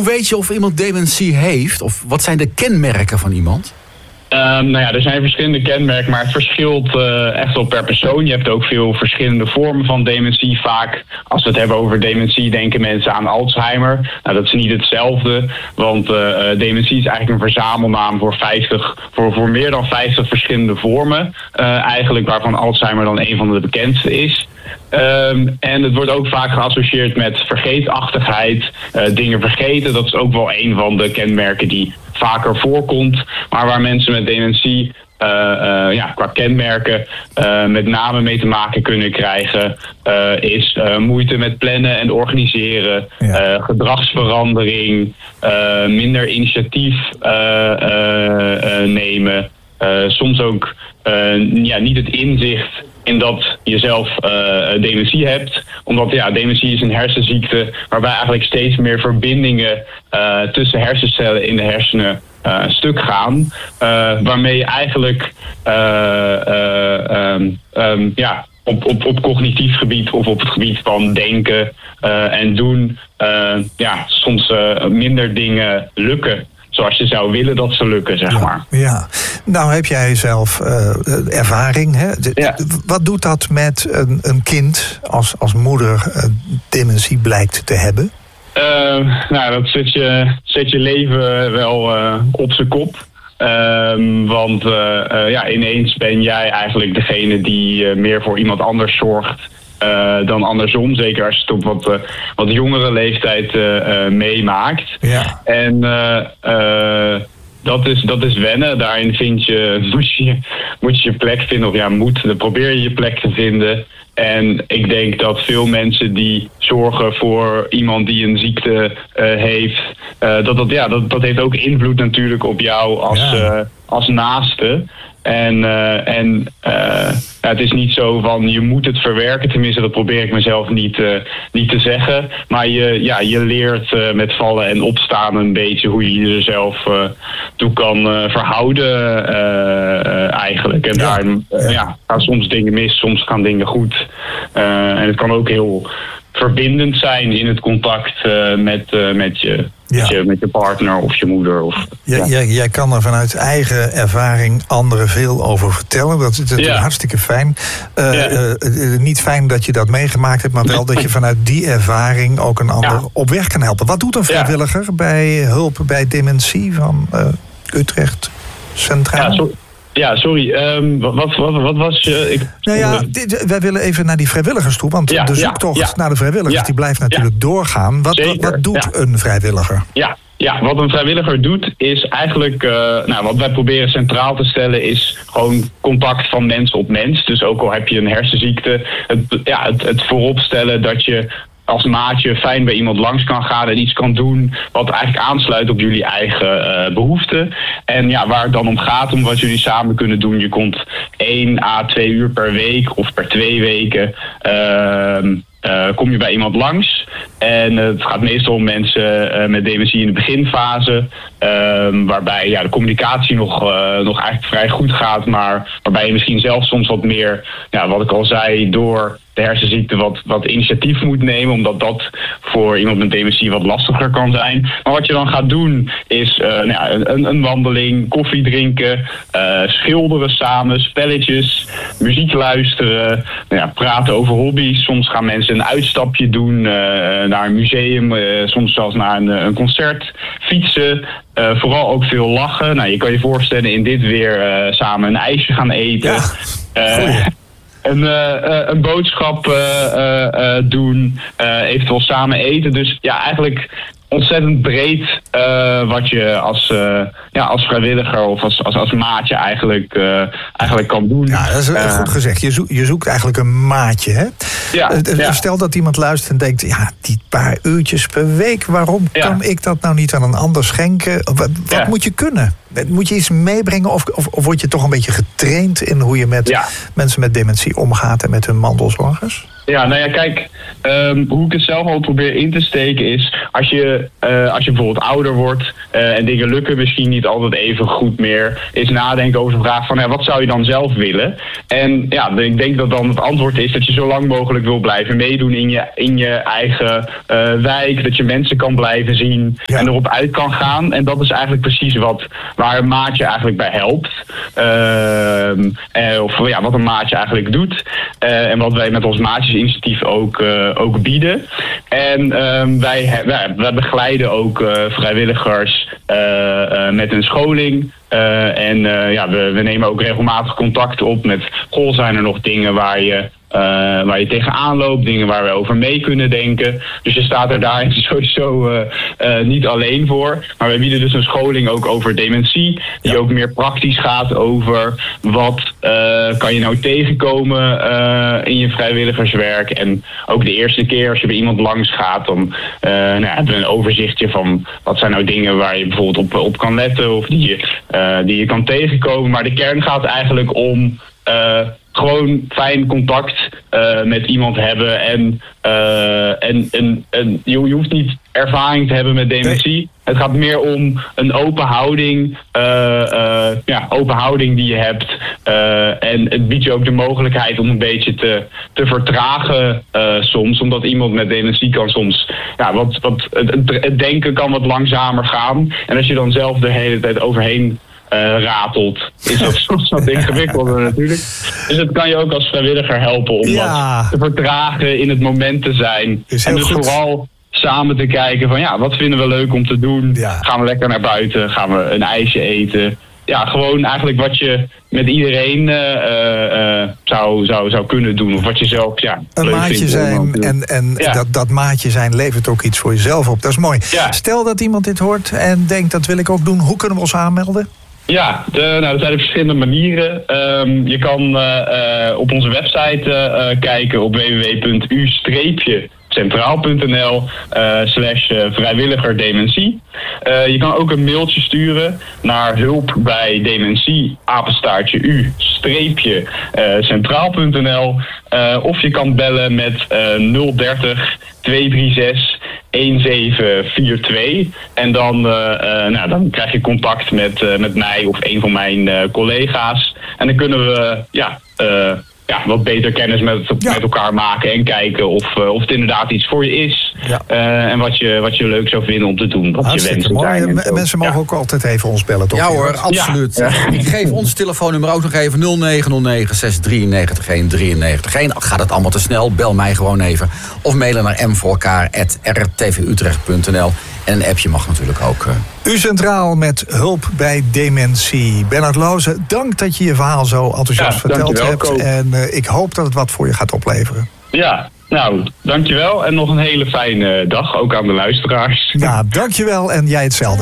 weet je of iemand dementie heeft? Of wat zijn de kenmerken van iemand? Er zijn verschillende kenmerken, maar het verschilt echt wel per persoon. Je hebt ook veel verschillende vormen van dementie. Vaak, als we het hebben over dementie, denken mensen aan Alzheimer. Nou, dat is niet hetzelfde, want dementie is eigenlijk een verzamelnaam voor meer dan 50 verschillende vormen. Eigenlijk waarvan Alzheimer dan een van de bekendste is. En het wordt ook vaak geassocieerd met vergeetachtigheid, dingen vergeten. Dat is ook wel een van de kenmerken die vaker voorkomt. Maar waar mensen met dementie qua kenmerken met name mee te maken kunnen krijgen, is moeite met plannen en organiseren, gedragsverandering, minder initiatief nemen, soms ook niet het inzicht in dat je zelf dementie hebt. Omdat dementie is een hersenziekte waarbij eigenlijk steeds meer verbindingen tussen hersencellen in de hersenen stuk gaan. Waarmee je eigenlijk op cognitief gebied of op het gebied van denken en doen soms minder dingen lukken zoals je zou willen dat ze lukken, zeg maar. Ja, nou heb jij zelf ervaring. Hè? Wat doet dat met een kind als moeder dementie blijkt te hebben? Dat zet je leven wel op zijn kop. Want ineens ben jij eigenlijk degene die meer voor iemand anders zorgt dan andersom. Zeker als je het op wat jongere leeftijd meemaakt. Ja. En dat is wennen. Daarin moet je plek vinden. Dan probeer je plek te vinden. En ik denk dat veel mensen die zorgen voor iemand die een ziekte heeft, dat heeft ook invloed natuurlijk op jou als naaste. En het is niet zo van je moet het verwerken. Tenminste, dat probeer ik mezelf niet te zeggen. Maar je leert met vallen en opstaan een beetje hoe je jezelf toe kan verhouden eigenlijk. En daar gaan soms dingen mis, soms gaan dingen goed. En het kan ook heel verbindend zijn in het contact met je partner of je moeder. Jij kan er vanuit eigen ervaring anderen veel over vertellen. Dat is hartstikke fijn. Niet fijn dat je dat meegemaakt hebt, maar wel dat je vanuit die ervaring ook een ander op weg kan helpen. Wat doet een vrijwilliger bij hulp bij dementie van Utrecht Centraal? Sorry. Wat was je? Wij willen even naar die vrijwilligers toe. Want de zoektocht naar de vrijwilligers die blijft natuurlijk doorgaan. Wat doet een vrijwilliger? Ja, wat een vrijwilliger doet is eigenlijk, wat wij proberen centraal te stellen is gewoon contact van mens op mens. Dus ook al heb je een hersenziekte, het vooropstellen dat je als maatje fijn bij iemand langs kan gaan en iets kan doen wat eigenlijk aansluit op jullie eigen behoeften. En waar het dan om gaat, om wat jullie samen kunnen doen. Je komt 1 à 2 uur per week of per 2 weken kom je bij iemand langs. En het gaat meestal om mensen met dementie in de beginfase. Waarbij de communicatie nog eigenlijk vrij goed gaat. Maar waarbij je misschien zelf soms wat meer, wat ik al zei, door de hersenziekte wat initiatief moet nemen. Omdat dat voor iemand met dementie wat lastiger kan zijn. Maar wat je dan gaat doen is een wandeling, koffie drinken, schilderen samen, spelletjes, muziek luisteren, praten over hobby's. Soms gaan mensen een uitstapje doen naar een museum, soms zelfs naar een concert, fietsen. Vooral ook veel lachen. Je kan je voorstellen in dit weer samen een ijsje gaan eten. Een boodschap doen, eventueel samen eten. Dus eigenlijk ontzettend breed wat je als vrijwilliger of als maatje eigenlijk kan doen. Ja, dat is goed gezegd. Je zoekt eigenlijk een maatje, hè? Stel dat iemand luistert en denkt, die paar uurtjes per week, waarom kan ik dat nou niet aan een ander schenken? Wat moet je kunnen? Moet je iets meebrengen of word je toch een beetje getraind in hoe je met mensen met dementie omgaat en met hun mantelzorgers? Kijk, hoe ik het zelf al probeer in te steken is, als je als je bijvoorbeeld ouder wordt en dingen lukken misschien niet altijd even goed meer, is nadenken over de vraag van wat zou je dan zelf willen? En ja, ik denk dat dan het antwoord is dat je zo lang mogelijk wil blijven meedoen in je eigen wijk, dat je mensen kan blijven zien en erop uit kan gaan. En dat is eigenlijk precies waar een maatje eigenlijk bij helpt. Wat een maatje eigenlijk doet. En wat wij met ons maatjesinitiatief ook bieden. En wij begeleiden ook vrijwilligers met een scholing. We nemen ook regelmatig contact op met zijn er nog dingen waar je tegenaan loopt, dingen waar we over mee kunnen denken. Dus je staat er daarin sowieso niet alleen voor. Maar wij bieden dus een scholing ook over dementie, die ook meer praktisch gaat over wat kan je nou tegenkomen in je vrijwilligerswerk. En ook de eerste keer als je bij iemand langs gaat, dan hebben we een overzichtje van wat zijn nou dingen waar je bijvoorbeeld op kan letten of die je kan tegenkomen. Maar de kern gaat eigenlijk om gewoon fijn contact met iemand hebben. En je hoeft niet ervaring te hebben met dementie. Nee. Het gaat meer om een open houding. Open houding die je hebt. En het biedt je ook de mogelijkheid om een beetje te vertragen soms. Omdat iemand met dementie kan soms het denken kan wat langzamer gaan. En als je dan zelf de hele tijd overheen ratelt, is dat soms wat ingewikkelder natuurlijk. Dus het kan je ook als vrijwilliger helpen om wat te vertragen, in het moment te zijn. En dus vooral samen te kijken van wat vinden we leuk om te doen? Ja. Gaan we lekker naar buiten? Gaan we een ijsje eten? Ja, gewoon eigenlijk wat je met iedereen zou kunnen doen. Of wat je zelf een maatje zijn dat maatje zijn levert ook iets voor jezelf op. Dat is mooi. Ja. Stel dat iemand dit hoort en denkt dat wil ik ook doen. Hoe kunnen we ons aanmelden? Ja, er zijn verschillende manieren. Je kan op onze website kijken op www.ucentraal.nl/vrijwilligerdementie. Je kan ook een mailtje sturen naar hulpbijdementie@u-centraal.nl. Of je kan bellen met 030 236 1742. En dan krijg je contact met mij of een van mijn collega's. En dan kunnen we wat beter kennis met elkaar maken en kijken of het inderdaad iets voor je is. Ja. En wat je leuk zou vinden om te doen. Wat je wensen zijn. Mensen mogen ook altijd even ons bellen, toch? Ja hoor, absoluut. Ja. Ik geef ons telefoonnummer ook nog even 0909 693 Gaat het allemaal te snel? Bel mij gewoon even. Of mailen naar mvoorelkaar@rtvutrecht.nl. En een appje mag natuurlijk ook. U Centraal met hulp bij dementie. Bernard Lohse, dank dat je je verhaal zo enthousiast verteld hebt. En ik hoop dat het wat voor je gaat opleveren. Ja, nou, dankjewel. En nog een hele fijne dag, ook aan de luisteraars. Ja, dankjewel en jij hetzelfde.